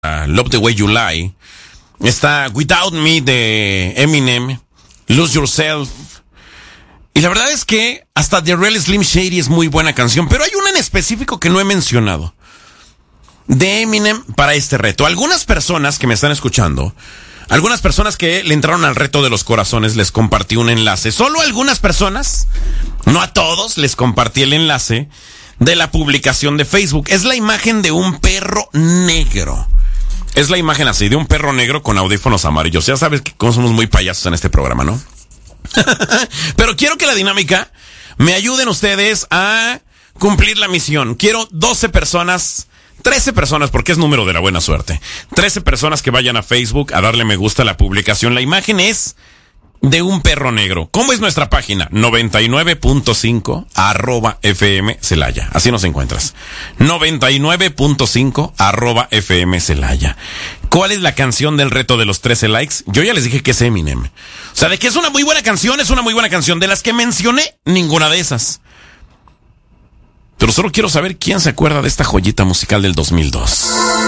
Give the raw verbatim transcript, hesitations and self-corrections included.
uh, Love the Way You Lie. Está Without Me de Eminem, Lose Yourself. Y la verdad es que hasta The Real Slim Shady es muy buena canción, pero hay una en específico que no he mencionado. De Eminem para este reto. Algunas personas que me están escuchando, algunas personas que le entraron al reto de los corazones, les compartí un enlace. Solo a algunas personas, no a todos, les compartí el enlace de la publicación de Facebook. Es la imagen de un perro negro. Es la imagen así, de un perro negro con audífonos amarillos. Ya sabes que como somos muy payasos en este programa, ¿no? Pero quiero que la dinámica me ayuden ustedes a cumplir la misión. Quiero doce personas, trece personas, porque es número de la buena suerte. trece personas que vayan a Facebook a darle me gusta a la publicación. La imagen es de un perro negro. ¿Cómo es nuestra página? noventa y nueve punto cinco arroba F M Celaya. Así nos encuentras. noventa y nueve punto cinco arroba F M Celaya. ¿Cuál es la canción del reto de los trece likes? Yo ya les dije que es Eminem. O sea, de que es una muy buena canción, es una muy buena canción. De las que mencioné, ninguna de esas. Pero solo quiero saber quién se acuerda de esta joyita musical del dos mil dos.